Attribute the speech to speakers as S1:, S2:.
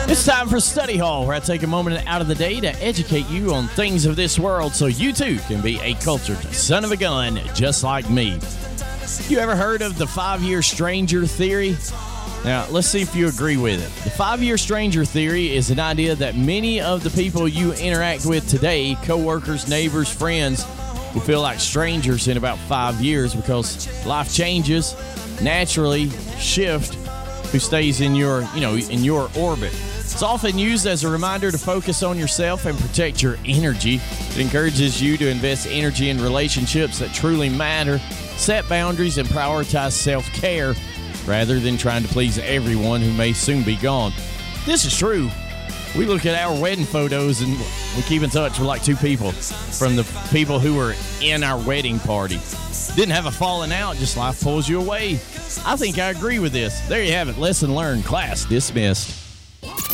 S1: It's time for Study Hall, where I take a moment out of the day to educate you on things of this world so you too can be a cultured son of a gun just like me. You ever heard of the 5-year stranger theory? Now, let's see if you agree with it. The 5-year stranger theory is an idea that many of the people you interact with today, coworkers, neighbors, friends, will feel like strangers in about 5 years because life changes, naturally shift who stays in your orbit. It's often used as a reminder to focus on yourself and protect your energy. It encourages you to invest energy in relationships that truly matter, set boundaries, and prioritize self-care rather than trying to please everyone who may soon be gone. This is true. We look at our wedding photos and we keep in touch with like 2 people from the people who were in our wedding party. Didn't have a falling out, just life pulls you away. I think I agree with this. There you have it. Lesson learned. Class dismissed.